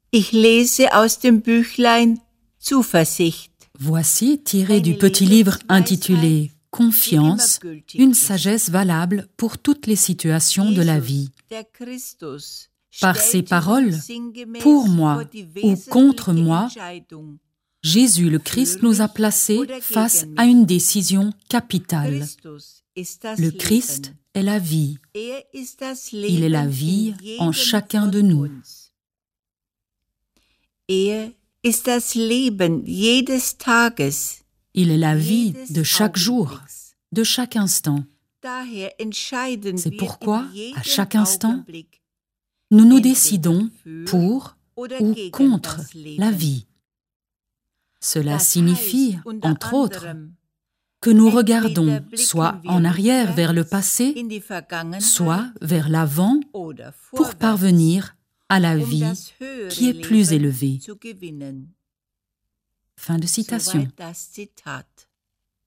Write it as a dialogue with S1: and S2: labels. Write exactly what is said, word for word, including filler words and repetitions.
S1: Ich lese aus dem Büchlein Zuversicht.
S2: Voici, tiré du petit livre intitulé « Confiance, une sagesse valable pour toutes les situations de la vie ». Par ces paroles, pour moi ou contre moi, Jésus le Christ nous a placés face à une décision capitale. Le Christ est la vie. Il est la vie en chacun de nous.
S1: Er ist das Leben jedes Tages.
S2: Il est la vie de chaque jour, de chaque instant. C'est pourquoi, à chaque instant, nous nous décidons pour ou contre la vie. Cela signifie, entre autres, que nous regardons soit en arrière vers le passé, soit vers l'avant pour parvenir à la vie qui est plus élevée. Fin de citation.